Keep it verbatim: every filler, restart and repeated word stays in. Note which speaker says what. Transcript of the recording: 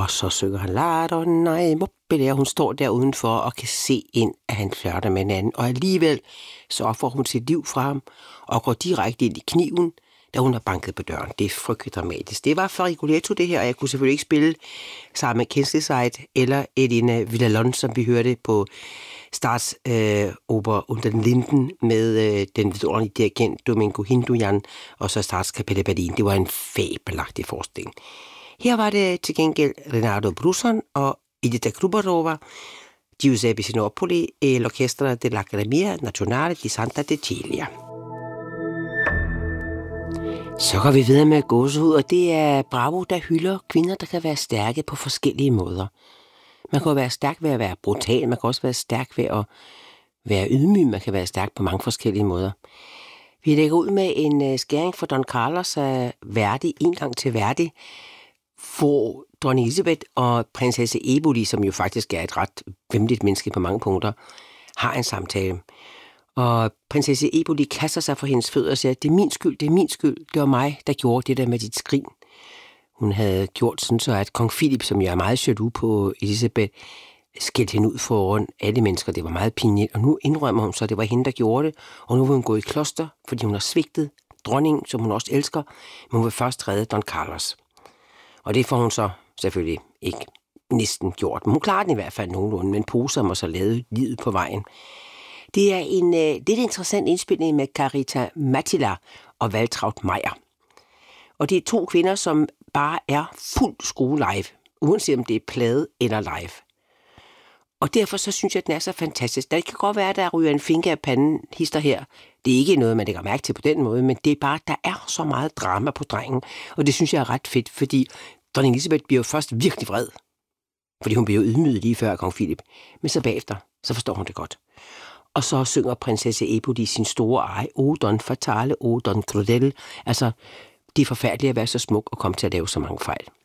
Speaker 1: Og så synger han, la donna mobile, og hun står der udenfor og kan se ind, at han flørter med en anden. Og alligevel så får hun sit liv fra ham og går direkte ind i kniven, da hun har banket på døren. Det er frygteligt dramatisk. Det var for Rigoletto det her, og jeg kunne selvfølgelig ikke spille sammen med Kensleyside eller Elena Villalon, som vi hørte på Statsoper under den Linden med øh, den vidunderlige dirigent Domingo Hindujan og så Statskapelle Berlin. Det var en fabelagtig forestilling. Her var det til gengæld Renato Brusson og Edita Krubarova, Giuseppe Sinopoli e l'Orchestra dell'Accademia Nazionale di Santa Cecilia. Så går vi videre med gåsehud, og det er Bravo, der hylder kvinder, der kan være stærke på forskellige måder. Man kan være stærk ved at være brutal, man kan også være stærk ved at være ydmyg, man kan være stærk på mange forskellige måder. Vi lægger ud med en skæring for Don Carlos af Verdi, en gang til Verdi, hvor dronning Elisabeth og prinsesse Eboli, som jo faktisk er et ret væmmeligt menneske på mange punkter, har en samtale. Og prinsesse Eboli kaster sig for hendes fødder og siger, det er min skyld, det er min skyld, det var mig, der gjorde det der med dit skrin. Hun havde gjort sådan så, at kong Philip, som jo er meget jaloux på Elisabeth, skældte hende ud foran alle mennesker. Det var meget pinligt, og nu indrømmer hun så, at det var hende, der gjorde det, og nu vil hun gå i kloster, fordi hun har svigtet dronningen, som hun også elsker, men hun vil først redde Don Carlos. Og det får hun så selvfølgelig ikke næsten gjort. Men hun klarer den i hvert fald nogenlunde, men poser må så lade livet på vejen. Det er en uh, lidt interessant indspilning med Carita Mattila og Waltraud Meier. Og det er to kvinder, som bare er fuldt skrue live, uanset om det er plade eller live. Og derfor så synes jeg, at den er så fantastisk. Det kan godt være, at der ryger en finger af panden hister her. Det er ikke noget, man lægger mærke til på den måde, men det er bare, der er så meget drama på drengen. Og det synes jeg er ret fedt, fordi dronning Elisabeth bliver jo først virkelig vred. Fordi hun bliver jo ydmyget lige før kong Philip. Men så bagefter, så forstår hun det godt. Og så synger prinsesse Eboli sin store eje, O Don Fatale, O Don Crudel. Altså, det er forfærdeligt at være så smuk og komme til at lave så mange fejl.